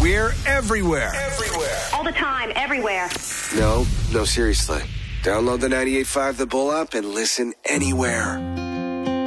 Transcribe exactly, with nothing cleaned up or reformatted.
We're everywhere. Everywhere. All the time, everywhere. No, no, seriously. Download the ninety-eight point five The Bull app and listen anywhere.